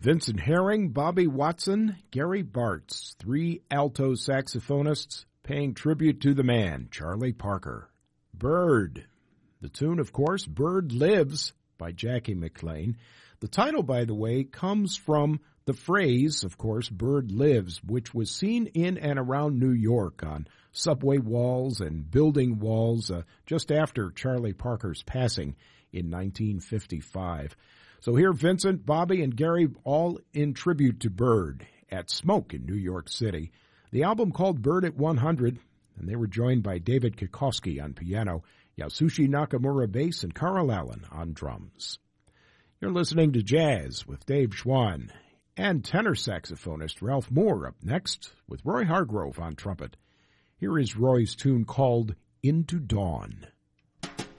Vincent Herring, Bobby Watson, Gary Bartz, three alto saxophonists paying tribute to the man, Charlie Parker. Bird. The tune, of course, Bird Lives by Jackie McLean. The title, by the way, comes from the phrase, of course, Bird Lives, which was seen in and around New York on subway walls and building walls just after Charlie Parker's passing in 1955. So here, Vincent, Bobby, and Gary all in tribute to Bird at Smoke in New York City. The album called Bird at 100, and they were joined by David Kikoski on piano, Yasushi Nakamura bass, and Carl Allen on drums. You're listening to Jazz with Dave Schwann, and tenor saxophonist Ralph Moore up next with Roy Hargrove on trumpet. Here is Roy's tune called Into Dawn.